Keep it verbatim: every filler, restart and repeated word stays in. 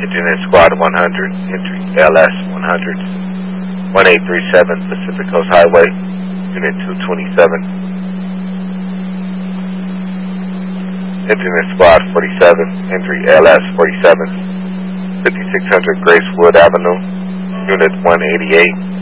Internet Squad one hundred, entry L S one hundred, one eight three seven Pacific Coast Highway, Unit two twenty-seven. Internet Squad forty-seven, entry L S forty-seven, fifty-six hundred Gracewood Avenue, Unit one eighty-eight.